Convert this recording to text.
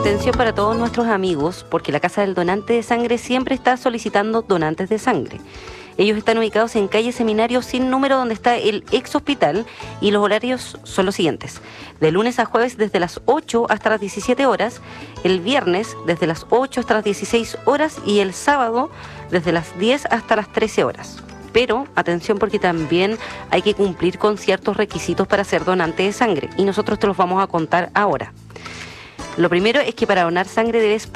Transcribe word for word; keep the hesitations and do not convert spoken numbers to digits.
Atención para todos nuestros amigos, porque la Casa del Donante de Sangre siempre está solicitando donantes de sangre. Ellos están ubicados en calle Seminario sin número, donde está el ex hospital, y los horarios son los siguientes: de lunes a jueves desde las ocho hasta las diecisiete horas, el viernes desde las ocho hasta las dieciséis horas y el sábado desde las diez hasta las trece horas. Pero atención, porque también hay que cumplir con ciertos requisitos para ser donante de sangre, y nosotros te los vamos a contar ahora. Lo primero es que para donar sangre debes